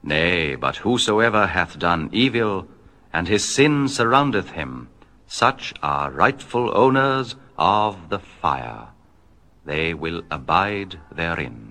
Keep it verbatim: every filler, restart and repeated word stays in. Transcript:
Nay, but whosoever hath done evil, and his sin surroundeth him, such are rightful owners of the fire. They will abide therein.